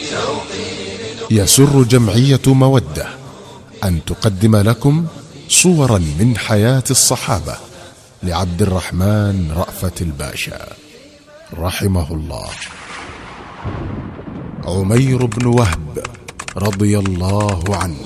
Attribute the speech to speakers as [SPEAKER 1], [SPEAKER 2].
[SPEAKER 1] يسر جمعية مودة أن تقدم لكم صورا من حياة الصحابة لعبد الرحمن رأفت الباشا رحمه الله. عمير بن وهب رضي الله عنه.